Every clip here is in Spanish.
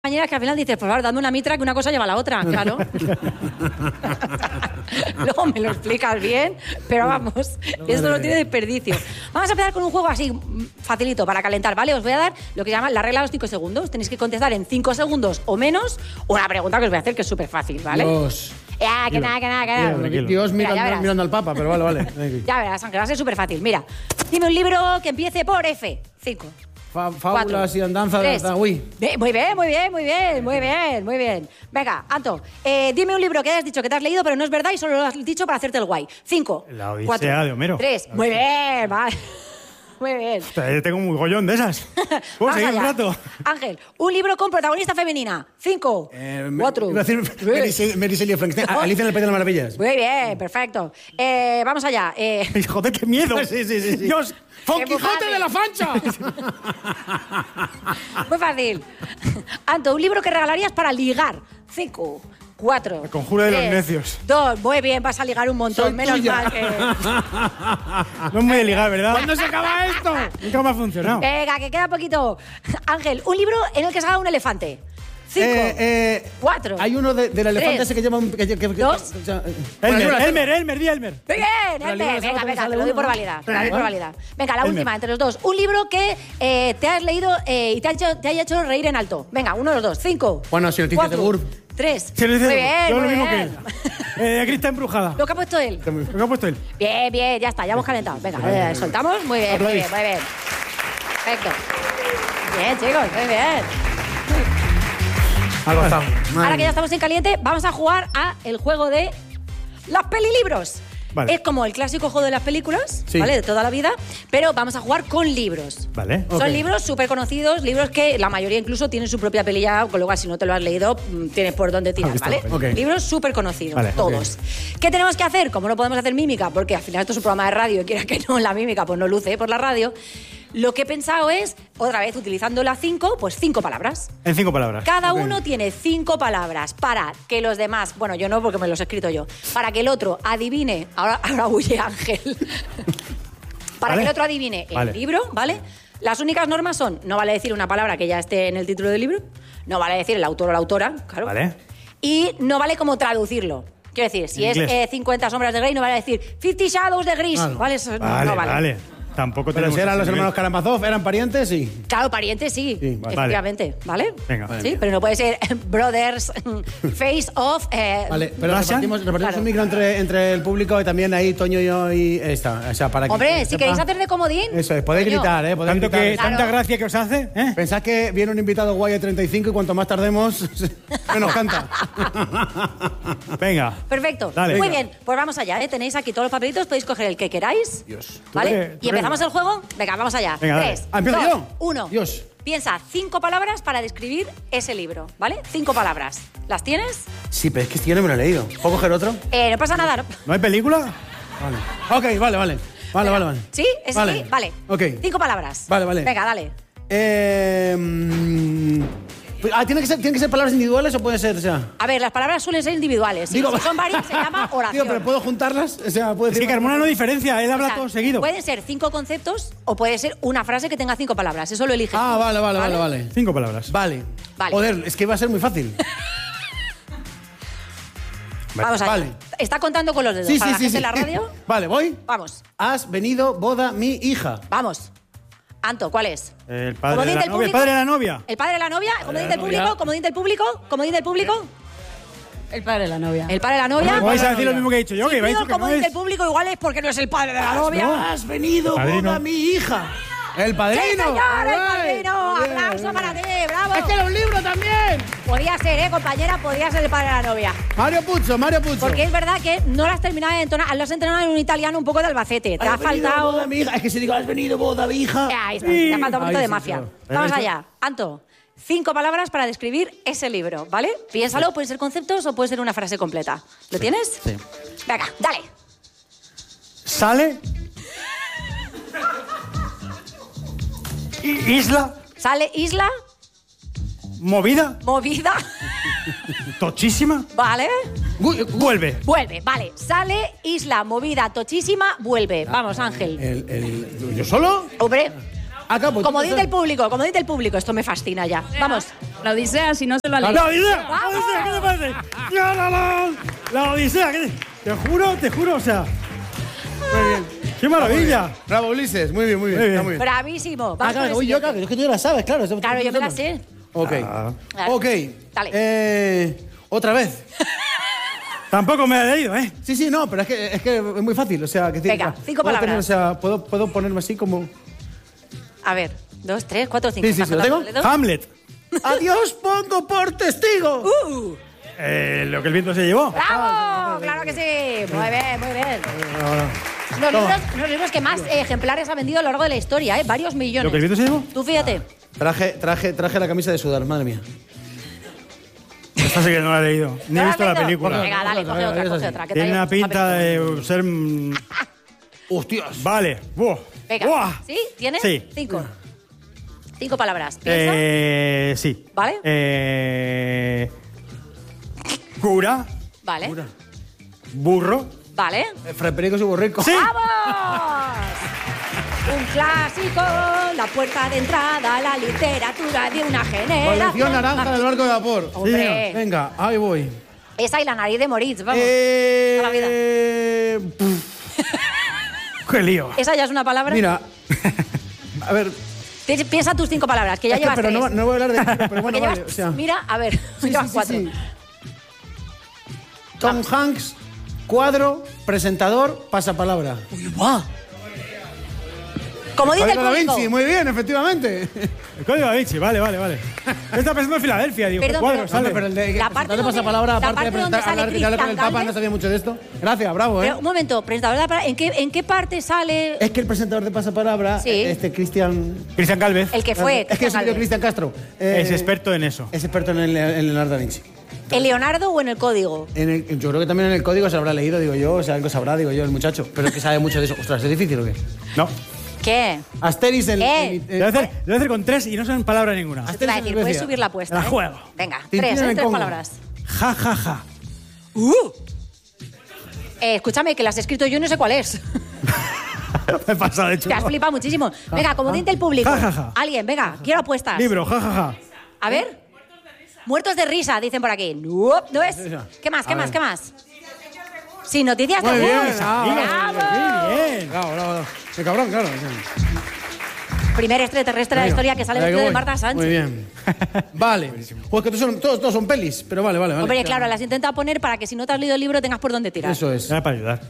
compañeras que al final dices, por favor, dame una mitra que una cosa lleva a la otra, claro. Luego me lo explicas bien, pero vamos, esto no tiene desperdicio. Vamos a empezar con un juego así, facilito, para calentar, ¿vale? Os voy a dar lo que se llama la regla de los 5 segundos. Tenéis que contestar en 5 segundos o menos una pregunta que os voy a hacer, que es súper fácil, ¿vale? Dios. Que nada. Dios mirando al Papa, pero vale. Ya verás, Ángel, va a ser súper fácil. Mira, dime un libro que empiece por F. 5. Fábulas y andanzas. Uy. Muy bien. Venga, Anto, dime un libro que hayas dicho que te has leído, pero no es verdad y solo lo has dicho para hacerte el guay. 5. La Odisea 4, de Homero. 3. Muy bien, vale. Muy bien. Tengo un mogollón de esas. ¿Puedo seguir un rato? Ángel, un libro con protagonista femenina. 5. 4. Iba a decir Mary Shelley Frankenstein. Alicia en el País de las Maravillas. Muy bien, perfecto. Vamos allá. Joder, qué miedo. Sí. Dios. ¡Don Quijote de la Mancha! Muy fácil. Anto, un libro que regalarías para ligar. 5. 4. El conjuro de los necios. 2. Muy bien, vas a ligar un montón. Soy menos tuya. mal que... No es muy de ligar, ¿verdad? ¿Cuándo se acaba esto? Nunca me ha funcionado. Venga, que queda poquito. Ángel, un libro en el que salga un elefante. 5. 4. Hay uno del elefante 3. ese que lleva un... 2. Elmer. Di Elmer. Muy bien, Elmer. Venga, te lo doy por válida. Venga, la última, entre los dos. Un libro que te has leído y te haya hecho reír en alto. Venga, uno de los dos. 5. Bueno, si noticias de Burb. 3. Muy bien, yo muy lo mismo bien. que él. Aquí está embrujada. Lo que ha puesto él. Lo que ha puesto él. Bien, ya está, ya hemos calentado. Venga, soltamos. Muy bien. Perfecto. Bien, chicos, muy bien. Ahora que ya estamos en caliente, vamos a jugar a el juego de las pelilibros. Vale. Es como el clásico juego de las películas, Sí. ¿vale? De toda la vida, pero vamos a jugar con libros. Vale. Son libros súper conocidos, libros que la mayoría incluso tienen su propia peli ya, con lo cual si no te lo has leído, tienes por dónde tirar, visto, ¿vale? ok. Libros súper conocidos, Vale, todos. ¿Qué tenemos que hacer? Como no podemos hacer mímica, porque al final esto es un programa de radio y quiera que no, la mímica pues no luce por la radio, lo que he pensado es, otra vez utilizando la 5, pues 5 palabras. En 5 palabras. Cada uno tiene 5 palabras para que los demás, bueno, yo no porque me los he escrito yo, para que el otro adivine, ahora huye Ángel, para que el otro adivine el libro, ¿vale? Las únicas normas son, no vale decir una palabra que ya esté en el título del libro, no vale decir el autor o la autora, claro. Vale. Y no vale como traducirlo. Quiero decir, si En es inglés. 50 sombras de Grey, no vale decir 50 Shadows de Gris, Claro. ¿vale? Eso Vale, no vale. vale. Tampoco Pero tenemos si eran ese los nivel. hermanos Karamazov, ¿eran parientes? Sí. Claro, parientes sí, Sí, vale. efectivamente, ¿vale? Venga. Sí, pero no puede ser brothers, face of... Vale, pero ¿Russian? repartimos Claro. un micro entre el público y también ahí Toño y yo y esta. O sea, para que Hombre, si sepa. queréis hacer de comodín... Eso es, podéis coño. gritar, podéis Tanto gritar. que, Claro. tanta gracia que os hace, ¿eh? Pensad que viene un invitado guay de 35 y cuanto más tardemos, menos canta. Venga. Perfecto. Dale. Muy Venga. bien, pues vamos allá, ¿eh? Tenéis aquí todos los papelitos, podéis coger el que queráis. Dios. ¿Vale? Tú ¿Y empezamos el juego? Venga, vamos allá. Venga, dale. 3, ¿Empiezo 2, yo? 1. Dios. Piensa 5 palabras para describir ese libro, ¿vale? 5 palabras. ¿Las tienes? Sí, pero es que este yo no me lo he leído. ¿Puedo coger otro? No pasa nada. ¿no? ¿No hay película? Vale. Ok, vale. Vale. ¿Sí? ¿Es Vale. así? Vale. Ok. 5 palabras. Vale. Venga, dale. ¿Tienen que ser palabras individuales o puede ser, o sea? A ver, las palabras suelen ser individuales. Si son varias, se llama oración. Digo, pero ¿puedo juntarlas? O sea, puedo Es decir... que Carmona no diferencia, él O habla sea, todo seguido. Pueden ser 5 conceptos o puede ser una frase que tenga 5 palabras. Eso lo eliges. Ah, tú, vale. 5 palabras. Vale. Vale. Joder, es que va a ser muy fácil. Vamos allá. Vale. ¿Está contando con los dedos Sí, para la sí. gente en la radio? Vale, voy. Vamos, Has venido, boda, mi hija. vamos. Anto, ¿cuál es? El padre Comodín de la del novia. El público. padre de la novia. ¿El padre de la novia? ¿Comodín del público? ¿Comodín del público? ¿Comodín del público? El padre de la novia. ¿El padre de la novia? ¿Cómo vais a decir lo mismo que he dicho yo? Si Que vais a pido decir que no comodín del es. público, igual es porque no es el padre de la novia. Has venido, Padrino. boda, mi hija. El ¡Sí, padrino. señor! ¡El Alright. padrino! Bien, ¡Aplauso bien. para ti! ¡Bravo! Es que era un libro también. Podía ser, compañera, podía ser el padre de la novia. Mario Puzo. Porque es verdad que no lo has terminado de entonar, lo has entrenado en un italiano un poco de Albacete. Te ha Has venido, faltado... boda, mi hija. Es que si digo, has venido, boda, mi hija. Ahí está, te ha faltado un poquito Ahí de sí, mafia. claro. Vamos allá. Anto, 5 palabras para describir ese libro, ¿vale? Piénsalo, pueden ser conceptos o puede ser una frase completa. ¿Lo tienes? Sí. Venga, dale. Sale. Isla. Sale isla, Movida. movida, Tochísima. ¿vale? Vuelve. Vuelve, vale. Sale isla, movida, tochísima, vuelve. Vamos, Ángel. ¿Yo solo? Hombre, Acá, pues, comodín del público, esto me fascina ya. Vamos. La Odisea, si no se lo ha leído. ¡La Odisea! ¡La Odisea! ¿Qué te parece? ¡La Odisea! Te juro, o sea... Muy bien. ¡Qué maravilla! Bravo, Ulises. Muy bien, muy bien. Muy bien. Está muy bien. Bravísimo. Vamos con el Claro, yo, siguiente. claro, es que tú ya la sabes, claro. Claro, yo me la sé. Ok. Ah. Claro. Ok. Dale. Otra vez. Tampoco me la he leído, ¿eh? Sí, no, pero es que es muy fácil. O sea, que Venga, 5 puedo palabras. puedo ponerme así como... A ver, 2, 3, 4, 5. Sí, ¿lo tengo? Hamlet. ¡Adiós pongo por testigo! Lo que el viento se llevó. ¡Bravo! ¡Claro que sí! Muy bien, muy bien. Los libros que más ejemplares ha vendido a lo largo de la historia, ¿eh? Varios millones. ¿Lo que el viento se llevó? Tú fíjate. Traje la camisa de sudar, madre mía. Esta sí que no la he leído. Ni ¿No he la visto has la leído? película. Venga, dale, coge otra. que Tiene te una haya pinta gustado. de ser... ¡Hostias! Vale. Buah. Venga. Buah. ¿Sí? ¿Tienes? Sí. 5. 5 palabras. ¿Piensa? Sí. ¿Vale? Cura. Vale. Burro. Vale. Fraperico y borrico. Sí. ¡Vamos! Un clásico, la puerta de entrada a la literatura de una generación. Colección naranja del barco de vapor. Hombre. Venga, ahí voy. Esa y la nariz de Moritz, vamos. Toda la vida. Qué lío. ¿Esa ya es una palabra? Mira. A ver. Piensa tus 5 palabras, que ya es que, llevas pero 3. no voy a hablar de... Pero bueno, Porque vale. llevas- O sea, Mira, a ver, llevas 4. Tom Hanks, cuadro, presentador, pasapalabra. Como dice el Código Da público. Vinci, muy bien, efectivamente. El código Da Vinci, vale. Está pensando en Filadelfia, digo. Perdón, cuadro, pero- sale. Pero el de La parte presentador de donde- pasapalabra, la aparte parte de donde presentar, sale hablar con el Cristian Papa, Galvez. no sabía mucho de esto. Gracias, bravo, Pero, un momento, presentador de la palabra, ¿en qué parte sale Es que el presentador de pasapalabra, Sí. Cristian... Cristian Galvez el que fue? Es que es Cristian Galvez? Cristian Castro. es experto en eso. Es experto en Leonardo da Vinci. ¿En Leonardo o en el código? Yo creo que también en el código se habrá leído, digo yo, o sea, algo sabrá, digo yo, el muchacho. Pero es que sabe mucho de eso. Ostras, ¿es difícil o qué? No. ¿Qué? Asteris en... Debe hacer con 3 y no son palabra ninguna. Te iba a decir, puedes Grecia. subir la apuesta. La juego. Venga, Tintín 3, en el 3 Congo. palabras. Ja, ja, ja. Escúchame, que la has escrito yo y no sé cuál es. Me he pasado de hecho. Te has flipado muchísimo. Venga, como dice el público. Ja, ja, ja. Alguien, venga, quiero apuestas. Libro, ja, ja, ja. A ver. Muertos de risa, dicen por aquí. No es. ¿Qué más? ¿Qué más? ¿Qué más? Sí, noticias Muy de bien, Google. Muy bien. Bravo. Qué cabrón, claro. Primer extraterrestre de la historia que sale Venga, vestido de voy. Marta Sánchez. Muy bien. Vale. Pues que todos son pelis, pero vale. Hombre, claro, las intenta poner para que si no te has leído el libro tengas por dónde tirar. Eso es. Era para ayudar.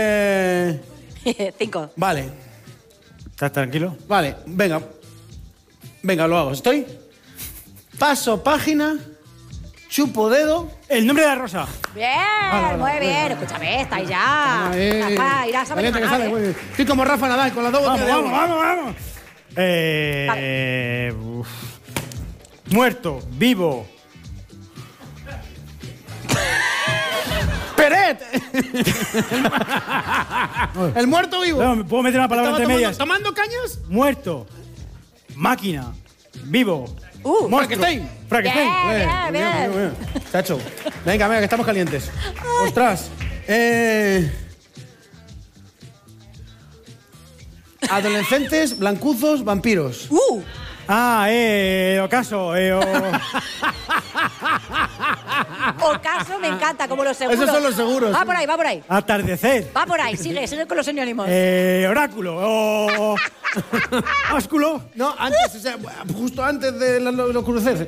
5. Vale. ¿Estás tranquilo? Vale, venga, lo hago. ¿Estoy? Paso página, chupo dedo. El nombre de la rosa. Bien, muy bien. Escúchame, estáis ya. Rafa, irás a ver Valiente que sale, muy bien. Estoy como Rafa Nadal con las dos botellas de agua. Vamos. Muerto, vivo. ¡Peret! El muerto vivo. No, ¿me puedo meter una palabra ¿Estaba entre medias? tomando cañas? Muerto. Máquina. Vivo. Frankenstein. Frankenstein. Bien. Chacho. Venga, que estamos calientes. Ostras. Adolescentes, blancuzos, vampiros. Ocaso. Ocaso me encanta, como los seguros. Esos son los seguros. Va por ahí. Atardecer. Va por ahí, sigue con los sinónimos. Oráculo. Ósculo. No, antes, o sea, justo antes de los cruces.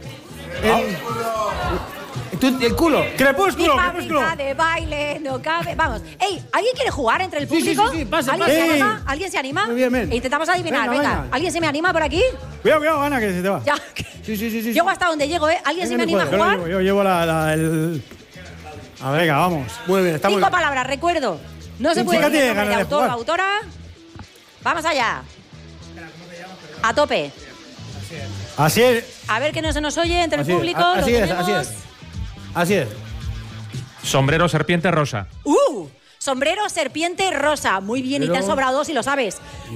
El culo. Mi Crepúsculo. fábrica de baile no cabe. Vamos. Ey, ¿alguien quiere jugar entre el Sí, sí, público? sí, pase, ¿Alguien pase. se Sí. anima? ¿Alguien se anima? Muy bien, bien. E intentamos adivinar. Venga. ¿Alguien se me anima por aquí? Cuidado, Ana, que se te va. Ya. Sí. Llego hasta donde llego, ¿eh? ¿Alguien se me anima a Venga, jugar? Yo llevo el... A ver, venga, vamos. Muy bien, está muy 5 bien. palabras, recuerdo. No se Sí, puede chica, decir tiene nombre de ganas de autor o jugar. autora. Vamos allá. A tope. Así es. A ver que no se nos oye entre el Así es, público. así lo es, tenemos. Así es. Sombrero serpiente rosa. Sombrero serpiente rosa. Muy bien, y te han Pero- sobrado dos y lo sabes.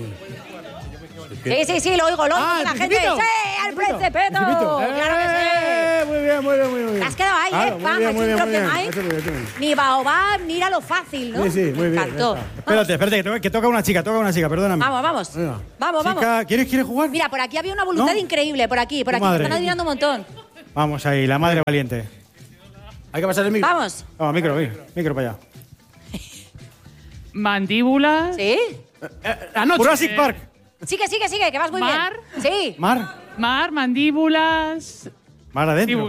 Sí, lo oigo, Ah, la el gente. Principito. ¡Sí, al Principito! Principito. ¡Claro que sí! Muy bien. Te has quedado ahí, Claro, ¿eh? muy Vamos, bien, muy bien, drop muy the bien. mic. Eso es bien. Ni Baobab, mira lo fácil, ¿no? Sí, sí, muy bien, Me encantó. ya está. Espérate, que toca una chica, perdóname. Vamos. Venga. Vamos. Chica, ¿quieres jugar? Mira, por aquí había una voluntad ¿No? increíble, por aquí. Tu madre. Están adivinando un montón. Vamos ahí, la madre valiente. Hay que pasar el micro. Vamos. Vamos, micro para allá. Mandíbulas. ¿Sí? Jurassic Park. Sigue, que vas muy Mar. bien. Sí. Mar. Mar, mandíbulas. Mar adentro.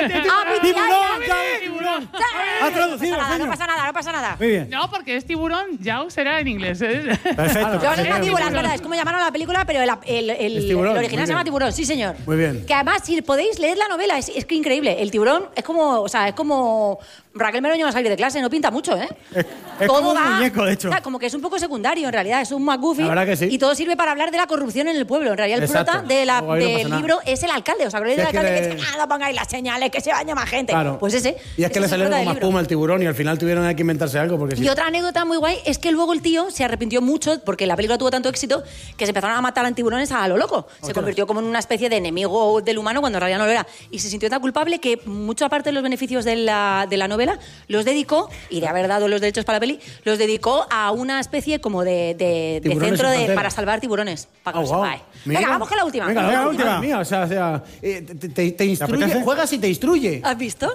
Tiburón. Ha traducido, No señor. pasa nada. Muy bien. No, porque es tiburón, ya será en inglés. Perfecto. Yo sé mandíbulas, ¿verdad? Es como llamaron a la película, pero el tiburón, original muy se llama bien. Tiburón, sí, señor. Muy bien. Que además, si podéis leer la novela, es que increíble. El tiburón es como Raquel Meroño va a salir de clase, no pinta mucho, ¿eh? Es como un muñeco, de hecho. O sea, como que es un poco secundario, en realidad. Es un McGuffin. La verdad que sí. Y todo sirve para hablar de la corrupción en el pueblo. En realidad, el Exacto. prota Luego ahí no pasa del nada. libro es el alcalde. ¿Os acordáis Sí, del es que alcalde que le- dice, no pongáis las señales, que se bañe más gente? Claro. Pues ese. Y es que ese le el salió prota con del más libro. puma el tiburón y al final tuvieron que inventarse algo porque sí. Y otra anécdota muy guay es que luego el tío se arrepintió mucho porque la película tuvo tanto éxito que se empezaron a matar a tiburones a lo loco. Se convirtió como en una especie de enemigo del humano cuando en realidad no lo era. Y se sintió tan culpable que mucha parte de los beneficios de la novela los dedicó, y de haber dado los derechos para la peli, los dedicó a una especie como de Tiburones centro sin fronteras. para salvar tiburones. Para que lo guau. sepáis. Mira. Venga, vamos con la última. Venga, la última. Madre mía, o sea, te instruye, apetece? juegas y te instruye. ¿Has visto?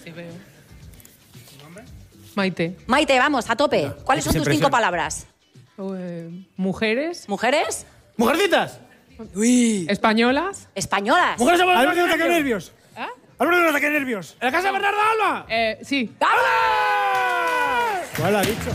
Maite. Maite, vamos, a tope. ¿Cuáles son tus siempre 5 sí. palabras? Mujeres. ¿Mujeres? ¡Mujercitas! Españolas. Españolas. ¡Mujeres a Álvaro de ataque nervios. ¿Ah? Álvaro de ataque nervios. ¡En la casa de Bernardo Alba! Sí. ¿Cuál ha dicho?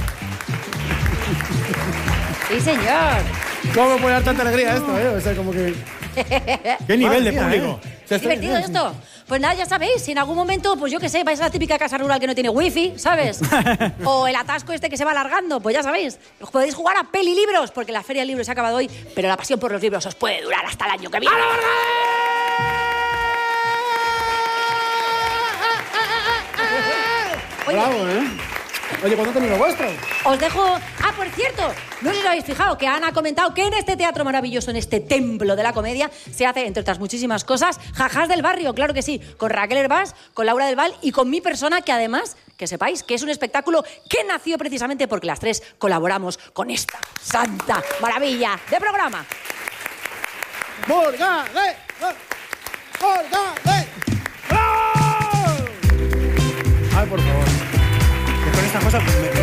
Sí, señor. ¿Cómo puede dar tanta alegría esto, O sea, como que... ¿Qué nivel de Madre mía, público? O sea, ¿Es divertido esto? Pues nada, ya sabéis, si en algún momento, pues yo qué sé, vais a la típica casa rural que no tiene wifi, ¿sabes? O el atasco este que se va alargando, pues ya sabéis. Os podéis jugar a pelilibros, porque la Feria del Libro se ha acabado hoy, pero la pasión por los libros os puede durar hasta el año que viene. Oye, Bravo, Oye, ¿cuándo termina lo vuestro? os dejo... Ah, por cierto, no sé si os habéis fijado que Ana ha comentado que en este teatro maravilloso, en este templo de la comedia, se hace, entre otras muchísimas cosas, Jajás del Barrio, claro que sí, con Raquel Hervás, con Laura del Val y con mi persona, que además, que sepáis que es un espectáculo que nació precisamente porque las tres colaboramos con esta santa maravilla de programa. ¡Morgade! ¡Morgade! ¡Bravo! Ay, por favor. Que con estas cosas